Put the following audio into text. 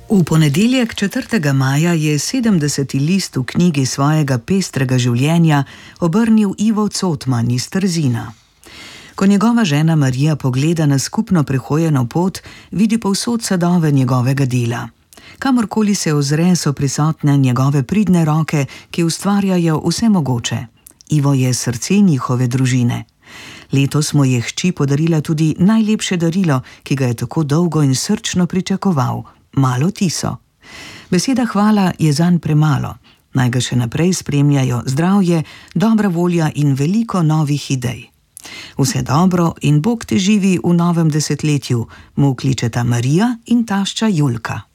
V ponedeljek 4. maja je 70. list v knjigi svojega pestrega življenja obrnil Ivo Cotman iz Trzina. Ko njegova žena Marija pogleda na skupno prehojeno pot, vidi povsod sadove njegovega dela. Kamorkoli se ozre, so prisotne njegove pridne roke, ki ustvarjajo vse mogoče. Ivo je srce njihove družine. Letos mu je hči podarila tudi najlepše darilo, ki ga je tako dolgo in srčno pričakoval – malo tiso. Beseda hvala je zanj premalo. Naj ga še naprej spremljajo zdravje, dobra volja in veliko novih idej. Vse dobro in Bog te živi v novem desetletju, mu kličeta Marija in tašča Julka.